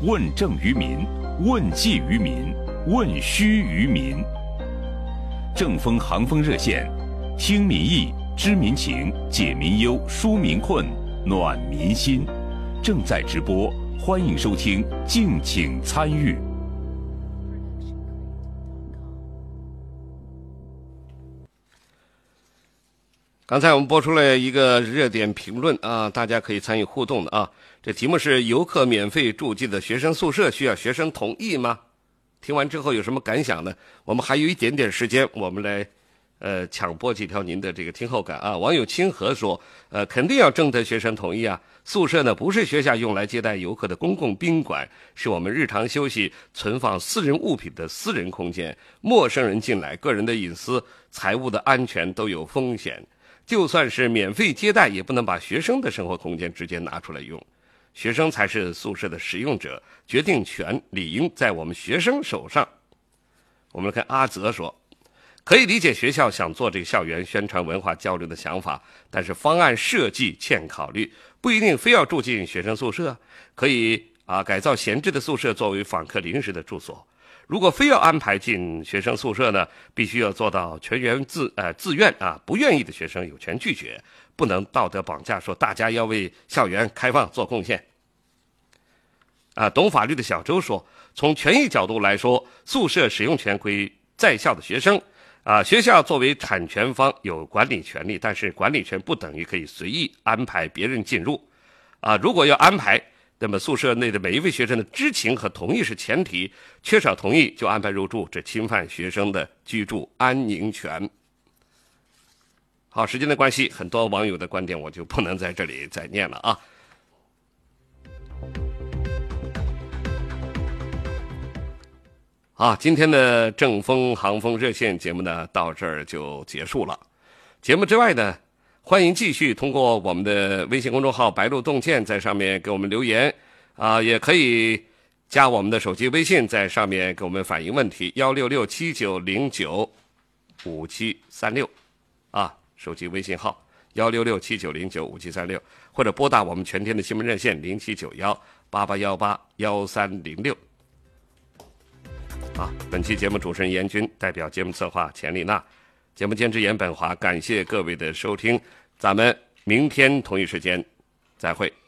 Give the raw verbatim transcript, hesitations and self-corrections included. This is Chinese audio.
问政于民，问计于民，问需于民。正风航风热线，听民意，知民情，解民忧，纾民困，暖民心。正在直播，欢迎收听，敬请参与。 刚才我们播出了一个热点评论啊，大家可以参与互动的啊。这题目是：游客免费住进的学生宿舍需要学生同意吗？听完之后有什么感想呢？我们还有一点点时间，我们来呃抢播几条您的这个听后感啊。网友清河说，呃，肯定要征得学生同意啊。宿舍呢不是学校用来接待游客的公共宾馆，是我们日常休息、存放私人物品的私人空间。陌生人进来，个人的隐私、财物的安全都有风险。就算是免费接待，也不能把学生的生活空间直接拿出来用。学生才是宿舍的使用者，决定权理应在我们学生手上。我们来看阿泽说，可以理解学校想做这个校园宣传文化交流的想法，但是方案设计欠考虑，不一定非要住进学生宿舍，可以啊改造闲置的宿舍作为访客临时的住所。如果非要安排进学生宿舍呢，必须要做到全员自呃自愿啊，不愿意的学生有权拒绝，不能道德绑架，说大家要为校园开放做贡献。啊，懂法律的小周说，从权益角度来说，宿舍使用权归在校的学生，啊，学校作为产权方有管理权利，但是管理权不等于可以随意安排别人进入。啊，如果要安排，那么宿舍内的每一位学生的知情和同意是前提，缺少同意就安排入住，这侵犯学生的居住安宁权。好，时间的关系，很多网友的观点我就不能在这里再念了啊。好，今天的正风航风热线节目呢，到这儿就结束了。节目之外呢，欢迎继续通过我们的微信公众号白鹿洞见，在上面给我们留言啊、呃，也可以加我们的手机微信，在上面给我们反映问题，幺六六七九零九五七三六啊，手机微信号幺六六七九零九五七三六，或者拨打我们全天的新闻热线零七九幺八八幺八幺三零六。啊，本期节目主持人严军，代表节目策划钱丽娜。节目监制严本华，感谢各位的收听，咱们明天同一时间再会。